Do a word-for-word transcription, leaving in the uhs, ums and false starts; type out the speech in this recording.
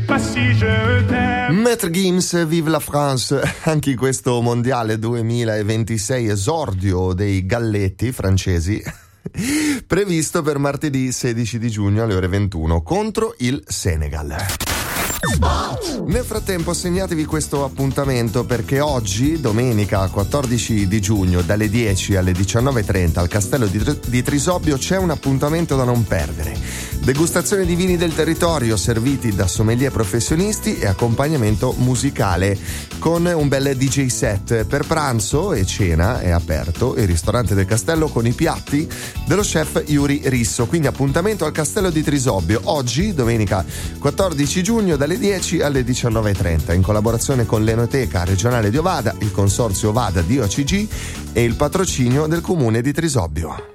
Maître Gims, Vive la France, anche in questo mondiale duemilaventisei, esordio dei galletti francesi, previsto per martedì sedici di giugno alle ore ventuno contro il Senegal. Nel frattempo segnatevi questo appuntamento, perché oggi, domenica quattordici di giugno, dalle dieci alle diciannove e trenta al Castello di, Tr- di Trisobbio c'è un appuntamento da non perdere. Degustazione di vini del territorio serviti da sommelier professionisti e accompagnamento musicale con un bel D J set. Per pranzo e cena è aperto il ristorante del Castello con i piatti dello chef Yuri Risso. Quindi appuntamento al Castello di Trisobbio oggi, domenica quattordici giugno, dalle dieci alle diciannove e trenta, in collaborazione con l'Enoteca Regionale di Ovada, il Consorzio Ovada D O C G e il patrocinio del Comune di Trisobbio.